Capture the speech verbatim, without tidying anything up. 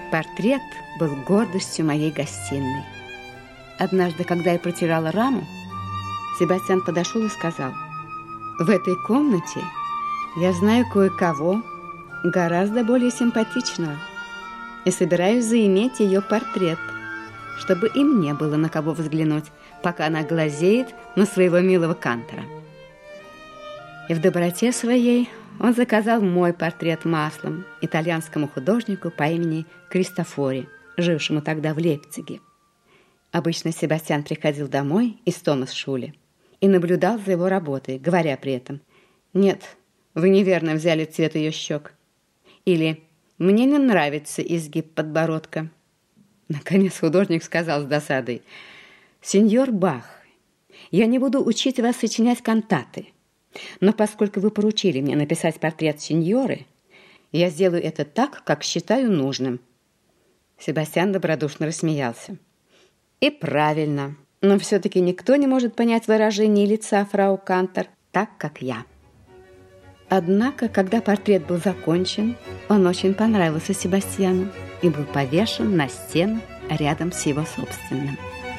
Портрет был гордостью моей гостиной. Однажды, когда я протирала раму, Себастьян подошел и сказал: «В этой комнате я знаю кое-кого гораздо более симпатичного и собираюсь заиметь ее портрет, чтобы и мне было на кого взглянуть, пока она глазеет на своего милого Кантора». И в доброте своей он заказал мой портрет маслом итальянскому художнику по имени Кристофори, жившему тогда в Лейпциге. Обычно Себастьян приходил домой из Томас-Шуле и наблюдал за его работой, говоря при этом: «Нет, вы неверно взяли цвет ее щек», или «Мне не нравится изгиб подбородка». Наконец художник сказал с досадой: «Сеньор Бах, я не буду учить вас сочинять кантаты, но поскольку вы поручили мне написать портрет сеньоры, я сделаю это так, как считаю нужным». Себастьян добродушно рассмеялся. «И правильно, но все-таки никто не может понять выражение лица фрау Кантор так, как я». Однако, когда портрет был закончен, он очень понравился Себастьяну и был повешен на стену рядом с его собственным.